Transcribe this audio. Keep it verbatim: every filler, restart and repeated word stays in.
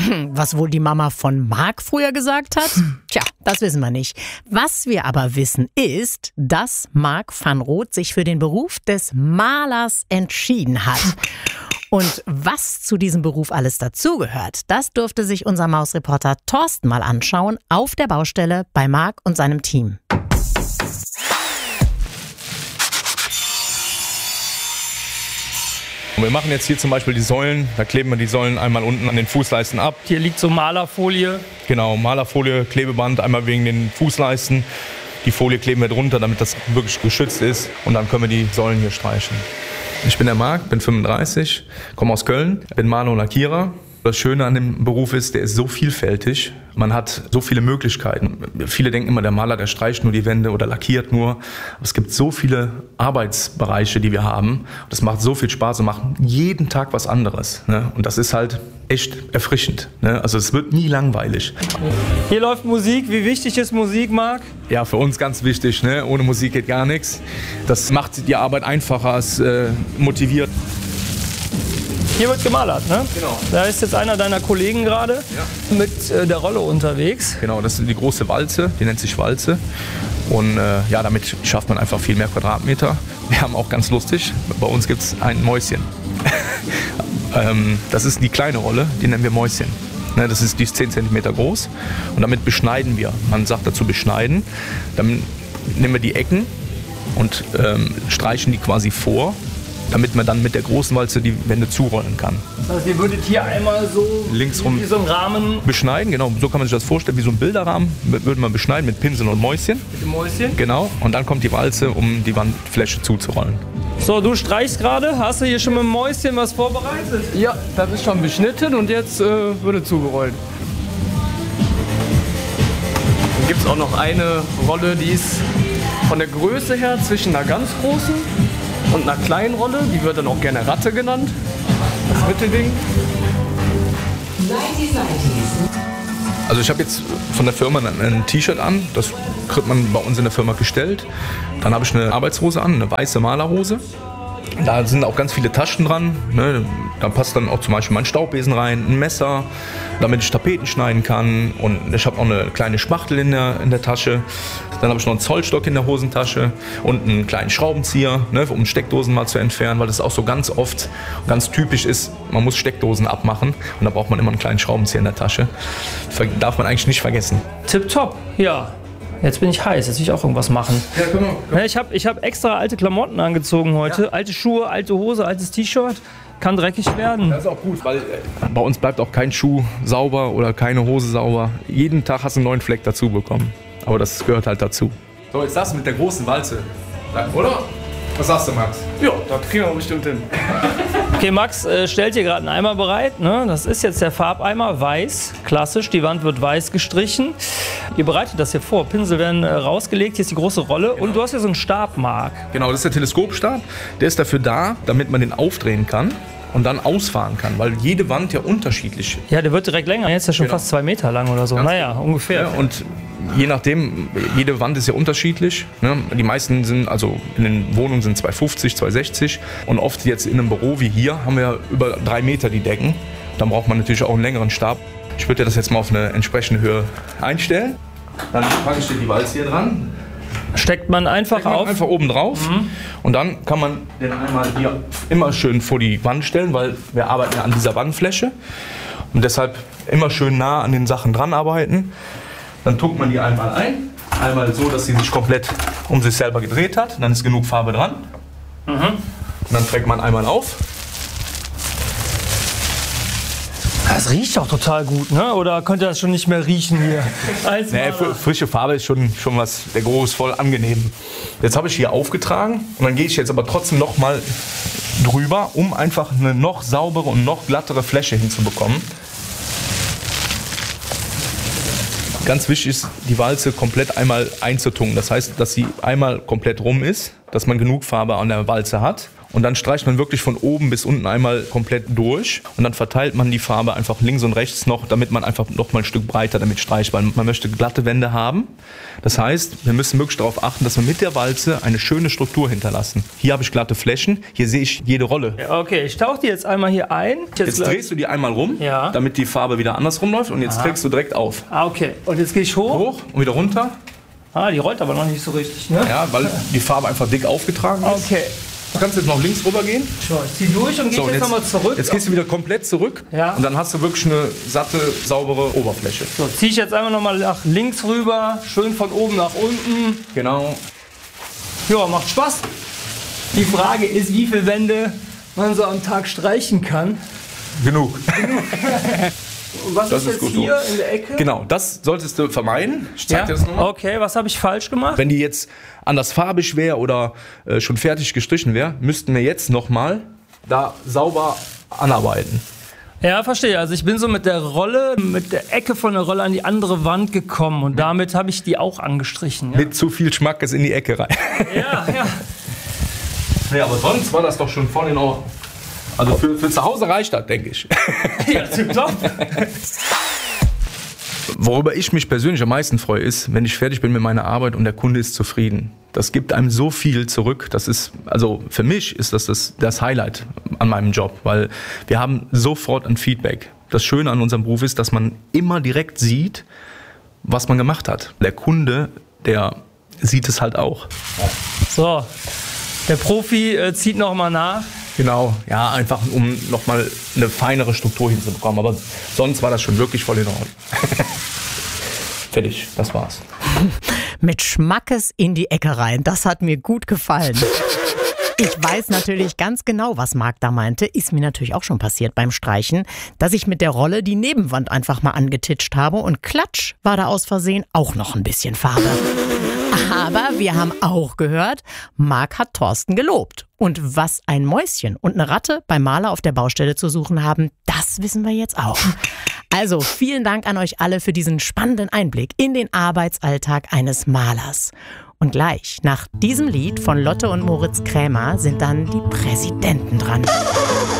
Was wohl die Mama von Marc früher gesagt hat? Tja, das wissen wir nicht. Was wir aber wissen ist, dass Marc van Roth sich für den Beruf des Malers entschieden hat. Und was zu diesem Beruf alles dazugehört, das durfte sich unser Mausreporter Thorsten mal anschauen auf der Baustelle bei Marc und seinem Team. Wir machen jetzt hier zum Beispiel die Säulen, da kleben wir die Säulen einmal unten an den Fußleisten ab. Hier liegt so Malerfolie. Genau, Malerfolie, Klebeband, einmal wegen den Fußleisten. Die Folie kleben wir drunter, damit das wirklich geschützt ist und dann können wir die Säulen hier streichen. Ich bin der Marc, bin fünfunddreißig, komme aus Köln, bin Maler und Lackierer. Das Schöne an dem Beruf ist, der ist so vielfältig. Man hat so viele Möglichkeiten. Viele denken immer, der Maler, der streicht nur die Wände oder lackiert nur. Aber es gibt so viele Arbeitsbereiche, die wir haben. Das macht so viel Spaß und macht jeden Tag was anderes. Und das ist halt echt erfrischend. Also es wird nie langweilig. Hier läuft Musik. Wie wichtig ist Musik, Marc? Ja, für uns ganz wichtig. Ohne Musik geht gar nichts. Das macht die Arbeit einfacher, es motiviert. Hier wird gemalert, ne? Genau. Da ist jetzt einer deiner Kollegen gerade ja. mit äh, der Rolle unterwegs. Genau, das ist die große Walze, die nennt sich Walze. Und äh, ja, damit schafft man einfach viel mehr Quadratmeter. Wir haben auch ganz lustig, bei uns gibt es ein Mäuschen. ähm, das ist die kleine Rolle, die nennen wir Mäuschen. Ne, das ist, die ist zehn Zentimeter groß und damit beschneiden wir. Man sagt dazu beschneiden. Dann nehmen wir die Ecken und ähm, streichen die quasi vor, damit man dann mit der großen Walze die Wände zurollen kann. Das heißt, ihr würdet hier einmal so linksrum wie so einen Rahmen beschneiden, genau, so kann man sich das vorstellen, wie so ein Bilderrahmen würde man beschneiden mit Pinsel und Mäuschen. Mit dem Mäuschen? Genau, und dann kommt die Walze, um die Wandfläche zuzurollen. So, du streichst gerade, hast du hier schon mit dem Mäuschen was vorbereitet? Ja, das ist schon beschnitten und jetzt äh, wurde zugerollt. Dann gibt es auch noch eine Rolle, die ist von der Größe her zwischen einer ganz großen und einer kleinen Rolle, die wird dann auch gerne Ratte genannt, das Mittelding. Also ich habe jetzt von der Firma ein, ein T-Shirt an, das kriegt man bei uns in der Firma gestellt. Dann habe ich eine Arbeitshose an, eine weiße Malerhose. Da sind auch ganz viele Taschen dran, ne? Da passt dann auch zum Beispiel mein Staubbesen rein, ein Messer, damit ich Tapeten schneiden kann. Und ich habe auch eine kleine Spachtel in der, in der Tasche. Dann habe ich noch einen Zollstock in der Hosentasche und einen kleinen Schraubenzieher, ne, um Steckdosen mal zu entfernen, weil das auch so ganz oft, ganz typisch ist, man muss Steckdosen abmachen und da braucht man immer einen kleinen Schraubenzieher in der Tasche. Das darf man eigentlich nicht vergessen. Tipptopp, ja. Jetzt bin ich heiß, jetzt will ich auch irgendwas machen. Ja, genau. Ja, ich habe ich hab extra alte Klamotten angezogen heute. Ja. Alte Schuhe, alte Hose, altes T-Shirt. Kann dreckig werden. Das ist auch gut, weil bei uns bleibt auch kein Schuh sauber oder keine Hose sauber. Jeden Tag hast du einen neuen Fleck dazu bekommen. Aber das gehört halt dazu. So, jetzt das mit der großen Walze. Oder? Was sagst du, Max? Ja, das kriegen wir bestimmt hin. Okay, Max äh, stellt hier gerade einen Eimer bereit. Ne? Das ist jetzt der Farbeimer, weiß, klassisch. Die Wand wird weiß gestrichen. Ihr bereitet das hier vor. Pinsel werden äh, rausgelegt. Hier ist die große Rolle. Genau. Und du hast hier so einen Stab, Marc. Genau, das ist der Teleskopstab. Der ist dafür da, damit man den aufdrehen kann und dann ausfahren kann, weil jede Wand ja unterschiedlich ist. Ja, der wird direkt länger. Jetzt ist ja schon genau. fast zwei Meter lang oder so. Ganz naja, genau. ungefähr. Ja, und je nachdem, jede Wand ist ja unterschiedlich. Ne? Die meisten sind, also in den Wohnungen sind zwei fünfzig, zwei sechzig und oft jetzt in einem Büro wie hier haben wir über drei Meter die Decken. Dann braucht man natürlich auch einen längeren Stab. Ich würde das jetzt mal auf eine entsprechende Höhe einstellen. Dann packe ich dir die Walze hier dran. Steckt man einfach Steckt man auf? Einfach oben drauf. Mhm. Und dann kann man den einmal hier immer schön vor die Wand stellen, weil wir arbeiten ja an dieser Wandfläche. Und deshalb immer schön nah an den Sachen dran arbeiten. Dann tuckt man die einmal ein. Einmal so, dass sie sich komplett um sich selber gedreht hat. Dann ist genug Farbe dran. Mhm. Und dann trägt man einmal auf. Das riecht doch total gut, ne? Oder könnt ihr das schon nicht mehr riechen hier? Als nee, frische Farbe ist schon, schon was, der Geruch ist voll angenehm. Jetzt habe ich hier aufgetragen und dann gehe ich jetzt aber trotzdem noch mal drüber, um einfach eine noch saubere und noch glattere Fläche hinzubekommen. Ganz wichtig ist, die Walze komplett einmal einzutunken. Das heißt, dass sie einmal komplett rum ist, dass man genug Farbe an der Walze hat. Und dann streicht man wirklich von oben bis unten einmal komplett durch. Und dann verteilt man die Farbe einfach links und rechts noch, damit man einfach noch mal ein Stück breiter damit streicht. Weil man möchte glatte Wände haben. Das heißt, wir müssen wirklich darauf achten, dass wir mit der Walze eine schöne Struktur hinterlassen. Hier habe ich glatte Flächen, hier sehe ich jede Rolle. Ja, okay, ich tauche die jetzt einmal hier ein. Jetzt, Jetzt drehst du die einmal rum, Ja. damit die Farbe wieder andersrum läuft. Und jetzt Aha. trägst du direkt auf. Ah, okay. Und jetzt gehe ich hoch. Hoch und wieder runter. Ah, die rollt aber noch nicht so richtig, ne? Ja, weil die Farbe einfach dick aufgetragen ist. Okay. Du kannst jetzt noch links rüber gehen. So, ich zieh durch und gehe So, jetzt, und nochmal zurück. Jetzt gehst du wieder komplett zurück. Ja. Und dann hast du wirklich eine satte, saubere Oberfläche. So, ziehe ich jetzt einmal nochmal nach links rüber, schön von oben nach unten. Genau. Ja, macht Spaß. Die Frage ist, wie viele Wände man so am Tag streichen kann. Genug. Und was Das ist ist jetzt gut hier so. in der Ecke? Genau, das solltest du vermeiden. Ich zeig Ja? dir das nochmal. Okay, was habe ich falsch gemacht? Wenn die jetzt anders farbig wäre oder äh, schon fertig gestrichen wäre, müssten wir jetzt nochmal da sauber anarbeiten. Ja, verstehe. Also ich bin so mit der Rolle, mit der Ecke von der Rolle an die andere Wand gekommen und damit habe ich die auch angestrichen. Ja, Mit zu viel Schmackes in die Ecke rein. ja. ja. Ja, aber sonst war das doch schon voll in Ordnung. Also für, für zu Hause reicht das, denke ich. ja top. Worüber ich mich persönlich am meisten freue, ist, wenn ich fertig bin mit meiner Arbeit und der Kunde ist zufrieden. Das gibt einem so viel zurück. Das ist, also für mich ist das, das das Highlight an meinem Job, weil wir haben sofort ein Feedback. Das Schöne an unserem Beruf ist, dass man immer direkt sieht, was man gemacht hat. Der Kunde, der sieht es halt auch. So, der Profi äh, zieht nochmal nach. Genau, ja, einfach um nochmal eine feinere Struktur hinzubekommen. Aber sonst war das schon wirklich voll in Ordnung. Fertig, das war's. Mit Schmackes in die Ecke rein, das hat mir gut gefallen. Ich weiß natürlich ganz genau, was Marc da meinte. Ist mir natürlich auch schon passiert beim Streichen, dass ich mit der Rolle die Nebenwand einfach mal angetitscht habe und klatsch war da aus Versehen auch noch ein bisschen Farbe. Aber wir haben auch gehört, Marc hat Thorsten gelobt. Und was ein Mäuschen und eine Ratte beim Maler auf der Baustelle zu suchen haben, das wissen wir jetzt auch. Also vielen Dank an euch alle für diesen spannenden Einblick in den Arbeitsalltag eines Malers. Und gleich nach diesem Lied von Lotte und Moritz Krämer sind dann die Präsidenten dran.